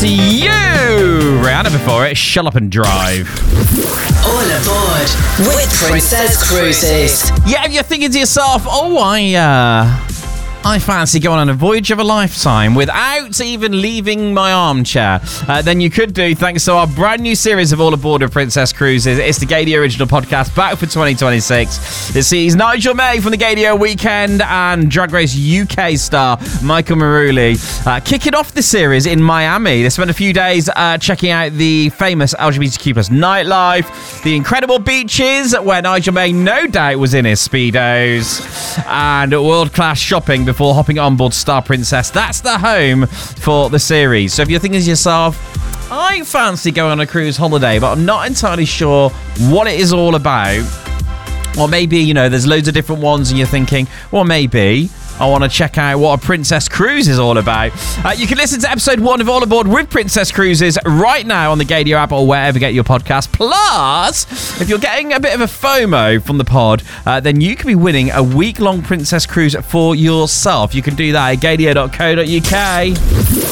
you. Rihanna before it. Shut up and drive. All aboard with Princess Cruises. Yeah, if you're thinking to yourself, I fancy going on a voyage of a lifetime without even leaving my armchair, then you could do, thanks to our brand new series of All Aboard with Princess Cruises. It's the Gaydio original podcast, back for 2026. It sees Nigel May from the Gaydio Weekend and Drag Race UK star Michael Maruli kicking off the series in Miami. They spent a few days checking out the famous LGBTQ plus nightlife, the incredible beaches where Nigel May no doubt was in his Speedos, and world-class shopping before hopping on board Star Princess. That's the home for the series. So if you're thinking to yourself, I fancy going on a cruise holiday, but I'm not entirely sure what it is all about, or maybe, there's loads of different ones and you're thinking, well, maybe I want to check out what a Princess Cruise is all about. You can listen to episode 1 of All Aboard with Princess Cruises right now on the Gaydio app or wherever you get your podcast. Plus, if you're getting a bit of a FOMO from the pod, then you could be winning a week-long Princess Cruise for yourself. You can do that at gaydio.co.uk.